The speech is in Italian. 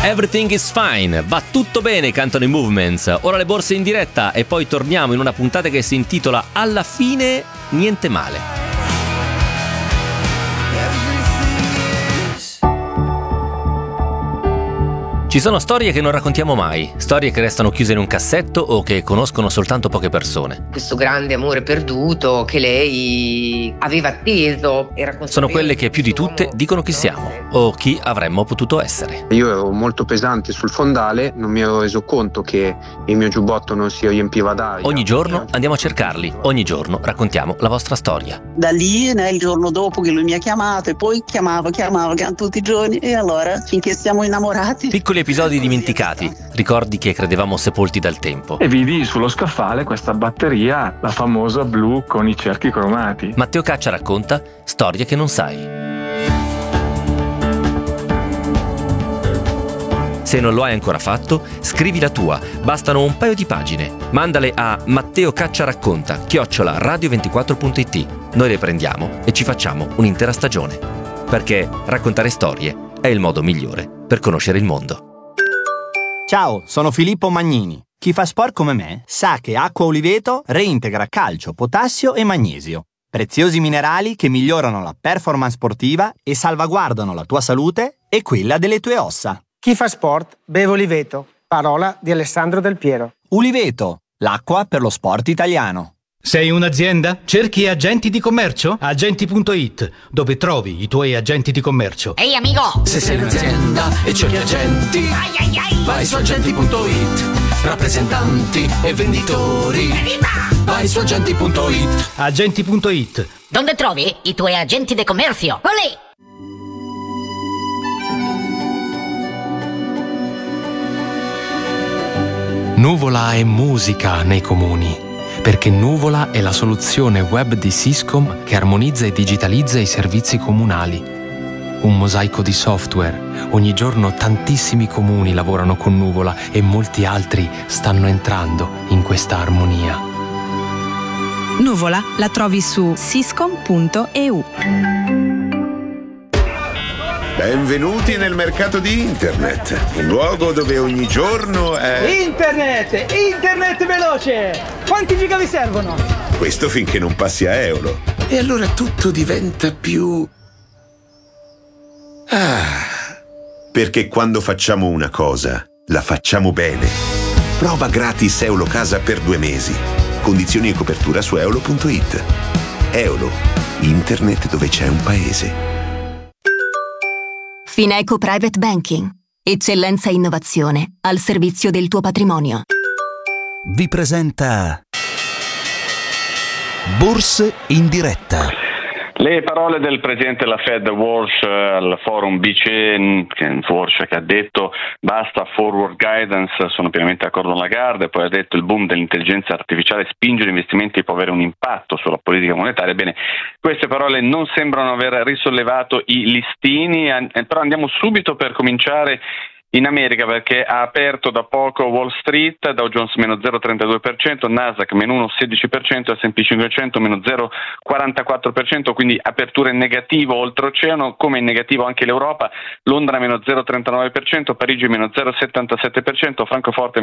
Everything is fine, va tutto bene, cantano i Movements. Ora le borse in diretta e poi torniamo in una puntata che si intitola Alla fine niente male. Ci sono storie che non raccontiamo mai, storie che restano chiuse in un cassetto o che conoscono soltanto poche persone. Questo grande amore perduto che lei aveva atteso. Sono quelle che più di tutte dicono chi siamo o chi avremmo potuto essere. Io ero molto pesante sul fondale, non mi ero reso conto che il mio giubbotto non si riempiva d'aria. Ogni giorno andiamo a cercarli, ogni giorno raccontiamo la vostra storia. Da lì, il giorno dopo che lui mi ha chiamato e poi chiamavo tutti i giorni e allora finché siamo innamorati. Piccoli episodi dimenticati, ricordi che credevamo sepolti dal tempo. E vidi sullo scaffale questa batteria, la famosa blu con i cerchi cromati. Matteo Caccia racconta storie che non sai. Se non lo hai ancora fatto, scrivi la tua, bastano un paio di pagine. Mandale a matteocacciaracconta@radio24.it. Noi le prendiamo e ci facciamo un'intera stagione. Perché raccontare storie è il modo migliore per conoscere il mondo. Ciao, sono Filippo Magnini. Chi fa sport come me sa che Acqua Oliveto reintegra calcio, potassio e magnesio. Preziosi minerali che migliorano la performance sportiva e salvaguardano la tua salute e quella delle tue ossa. Chi fa sport beve Oliveto. Parola di Alessandro Del Piero. Oliveto, l'acqua per lo sport italiano. Sei un'azienda? Cerchi agenti di commercio? Agenti.it, dove trovi i tuoi agenti di commercio. Ehi amico! Se sei un'azienda e cerchi agenti, vai su agenti.it. Rappresentanti e venditori, vai su agenti.it. Agenti.it. Dove trovi i tuoi agenti di commercio? Olè! Nuvola è musica nei comuni. Perché Nuvola è la soluzione web di Syscom che armonizza e digitalizza i servizi comunali. Un mosaico di software. Ogni giorno tantissimi comuni lavorano con Nuvola e molti altri stanno entrando in questa armonia. Nuvola la trovi su syscom.eu. Benvenuti nel mercato di Internet, un luogo dove ogni giorno è... Internet veloce! Quanti giga vi servono? Questo finché non passi a euro. E allora tutto diventa più... Perché quando facciamo una cosa, la facciamo bene. Prova gratis Eulocasa per 2 mesi. Condizioni e copertura su eolo.it. Eolo, internet dove c'è un paese. Fineco Private Banking. Eccellenza e innovazione al servizio del tuo patrimonio. Vi presenta Borse in diretta. Le parole del presidente della Fed Walsh al forum BCE, che ha detto basta forward guidance, sono pienamente d'accordo con Lagarde, poi ha detto il boom dell'intelligenza artificiale spinge gli investimenti e può avere un impatto sulla politica monetaria. Ebbene, queste parole non sembrano aver risollevato i listini, però andiamo subito per cominciare in America, perché ha aperto da poco Wall Street, Dow Jones meno 0,32%, Nasdaq meno 1,16%, S&P 500 meno 0,44%, quindi apertura in negativo oltreoceano, come in negativo anche l'Europa, Londra meno 0,39%, Parigi meno 0,77%, Francoforte